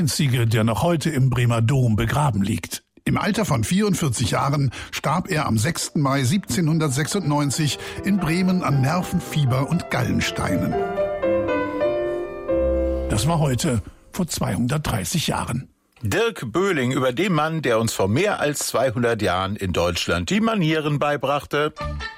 einzige, der noch heute im Bremer Dom begraben liegt. Im Alter von 44 Jahren starb er am 6. Mai 1796 in Bremen an Nervenfieber und Gallensteinen. Das war heute vor 230 Jahren. Dirk Böhling über den Mann, der uns vor mehr als 200 Jahren in Deutschland die Manieren beibrachte.